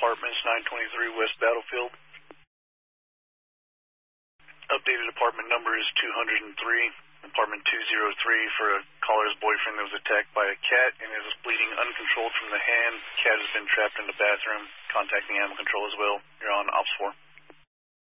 Apartments, 923 West Battlefield. Updated apartment number is 203, apartment 203, for a caller's boyfriend that was attacked by a cat and is bleeding uncontrolled from the hand. Cat has been trapped in the bathroom. Contacting animal control as well. You're on Ops 4.